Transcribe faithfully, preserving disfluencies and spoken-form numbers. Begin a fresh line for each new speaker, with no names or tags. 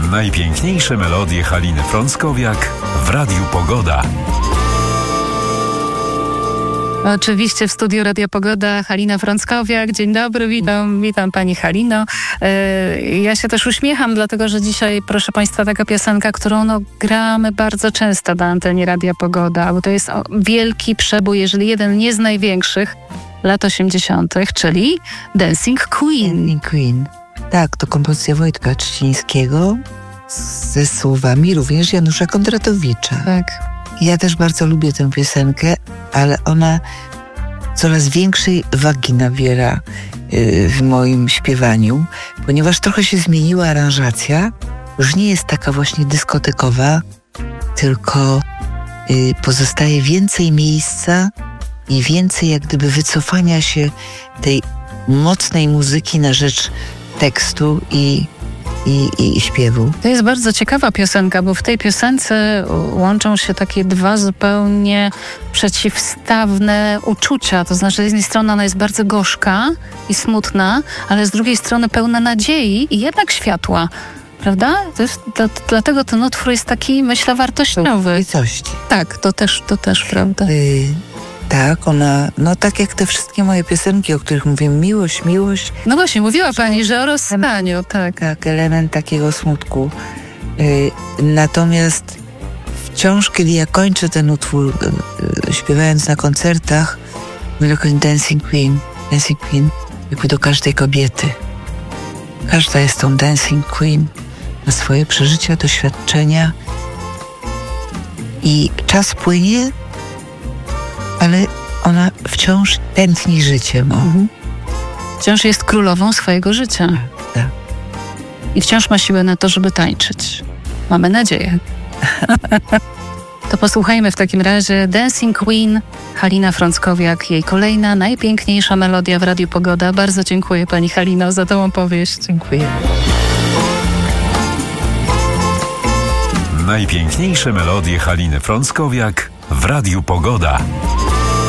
Najpiękniejsze melodie Haliny Frąckowiak w Radiu Pogoda.
Oczywiście w studiu Radio Pogoda Halina Frąckowiak. Dzień dobry, witam, witam pani Halino. Ja się też uśmiecham, dlatego że dzisiaj, proszę państwa, taka piosenka, którą no, gramy bardzo często na antenie Radia Pogoda, bo to jest wielki przebój, jeżeli jeden nie z największych lat osiemdziesiątych, czyli Dancing Queen.
Dancing Queen. Tak, to kompozycja Wojtka Trzcińskiego ze słowami również Janusza Kondratowicza.
Tak.
Ja też bardzo lubię tę piosenkę, ale ona coraz większej wagi nabiera yy, w moim śpiewaniu, ponieważ trochę się zmieniła aranżacja. Już nie jest taka właśnie dyskotekowa, tylko yy, pozostaje więcej miejsca i więcej jak gdyby wycofania się tej mocnej muzyki na rzecz tekstu i I, i śpiewu.
To jest bardzo ciekawa piosenka, bo w tej piosence łączą się takie dwa zupełnie przeciwstawne uczucia. To znaczy, z jednej strony ona jest bardzo gorzka i smutna, ale z drugiej strony pełna nadziei i jednak światła. Prawda? To jest, to, to, dlatego ten utwór jest taki, myślę, wartościowy.
Kobiecości.
Tak, to też, to też prawda.
Y Tak, ona, no tak jak te wszystkie moje piosenki, o których mówię, miłość, miłość.
No właśnie, mówiła pani, że o rozstaniu, tak.
Tak, element takiego smutku. Y, natomiast wciąż, kiedy ja kończę ten utwór, y, śpiewając na koncertach, mówię Dancing Queen, Dancing Queen, jakby do każdej kobiety. Każda jest tą Dancing Queen, ma swoje przeżycia, doświadczenia i czas płynie, ale ona wciąż tętni życiem.
Mhm. Wciąż jest królową swojego życia.
Tak.
I wciąż ma siłę na to, żeby tańczyć. Mamy nadzieję. To posłuchajmy w takim razie Dancing Queen, Halina Frąckowiak, jej kolejna, najpiękniejsza melodia w Radiu Pogoda. Bardzo dziękuję pani Halino za tą opowieść.
Dziękuję.
Najpiękniejsze melodie Haliny Frąckowiak w Radiu Pogoda.